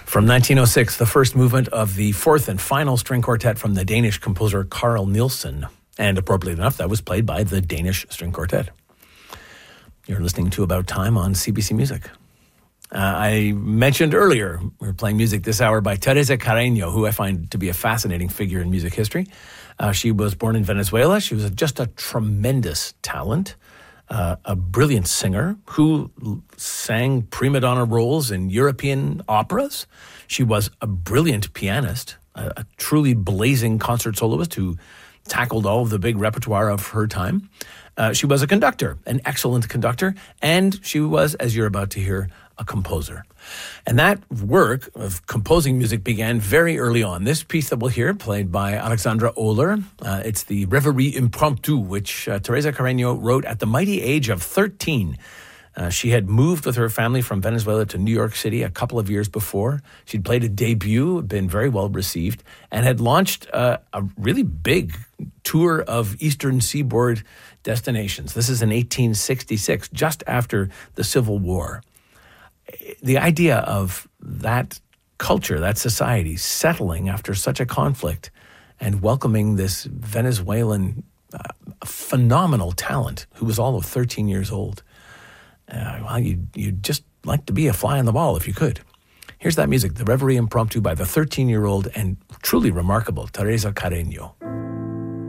From 1906, the first movement of the fourth and final string quartet from the Danish composer Carl Nielsen. And appropriately enough, that was played by the Danish String Quartet. You're listening to About Time on CBC Music. I mentioned earlier, we're playing music this hour by Teresa Carreño, who I find to be a fascinating figure in music history. She was born in Venezuela. She was just a tremendous talent, a brilliant singer who sang prima donna roles in European operas. She was a brilliant pianist, a truly blazing concert soloist who tackled all of the big repertoire of her time. She was a conductor, an excellent conductor, and she was, as you're about to hear, a composer. And that work of composing music began very early on. This piece that we'll hear, played by Alexandra Oehler, it's the Reverie Impromptu, which Teresa Carreño wrote at the mighty age of 13. She had moved with her family from Venezuela to New York City a couple of years before. She'd played a debut, been very well received, and had launched a really big tour of Eastern Seaboard destinations. This is in 1866, just after the Civil War. The idea of that culture, that society, settling after such a conflict and welcoming this Venezuelan phenomenal talent who was all of 13 years old. Well, you'd just like to be a fly on the wall if you could. Here's that music, the Reverie Impromptu by the 13-year-old and truly remarkable Teresa Carreño.